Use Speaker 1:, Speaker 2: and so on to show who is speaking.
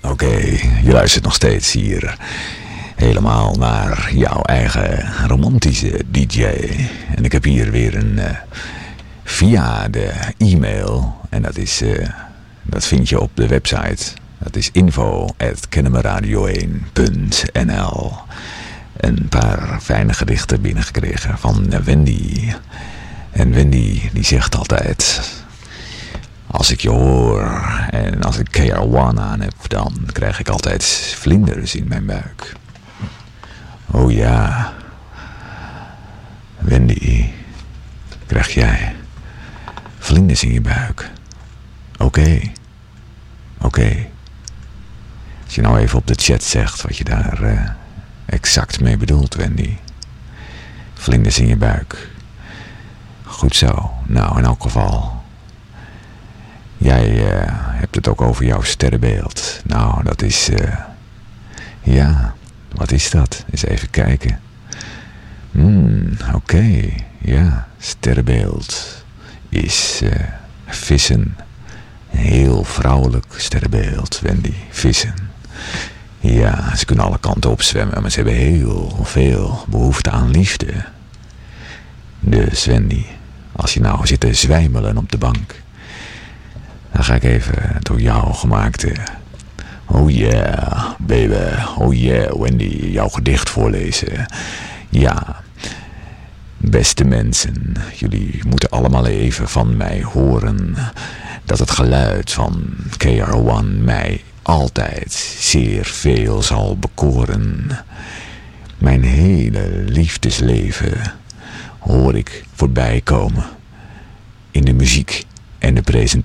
Speaker 1: Oké, je luistert nog steeds hier helemaal naar jouw eigen romantische DJ. En ik heb hier weer een via de e-mail. En dat vind je op de website. Dat is info@kennemerradio1.nl. Een paar fijne gedichten binnengekregen van Wendy. En Wendy die zegt altijd: als ik je hoor en als ik KR1 aan heb, dan krijg ik altijd vlinders in mijn buik. Oh ja, Wendy, krijg jij vlinders in je buik? Oké. Als je nou even op de chat zegt wat je daar exact mee bedoelt, Wendy. Vlinders in je buik. Goed zo. Nou, in elk geval. Jij hebt het ook over jouw sterrenbeeld. Nou, dat is... ja, wat is dat? Eens even kijken. Oké. Ja, sterrenbeeld is vissen. Een heel vrouwelijk sterrenbeeld, Wendy. Vissen. Ja, ze kunnen alle kanten op zwemmen, maar ze hebben heel veel behoefte aan liefde. Dus Wendy, als je nou zit te zwijmelen op de bank, dan ga ik even door jou gemaakte oh yeah, baby, oh yeah, Wendy, jouw gedicht voorlezen. Ja, beste mensen, jullie moeten allemaal even van mij horen dat het geluid van KR1 mij altijd zeer veel zal bekoren. Mijn hele liefdesleven hoor ik voorbij komen in de muziek en de presentatie.